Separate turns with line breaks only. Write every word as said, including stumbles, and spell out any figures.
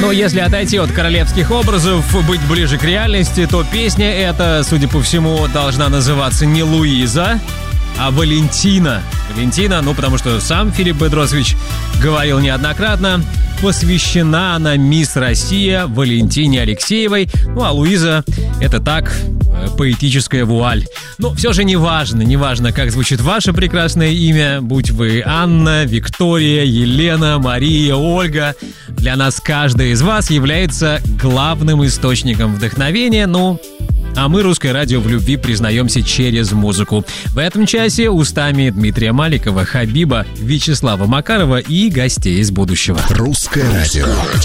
Но если отойти от королевских образов, быть ближе к реальности, то песня эта, судя по всему, должна называться не Луиза, а Валентина. Валентина, ну потому что сам Филипп Бедросович говорил неоднократно, посвящена она мисс Россия Валентине Алексеевой. Ну а Луиза — это так, поэтическая вуаль. Но все же не важно, не важно, как звучит ваше прекрасное имя, будь вы Анна, Виктория, Елена, Мария, Ольга. Для нас каждая из вас является главным источником вдохновения, ну... А мы, Русское радио, в любви признаемся через музыку. В этом часе устами Дмитрия Маликова, Хабиба, Вячеслава Макарова и гостей из будущего.
Русское радио.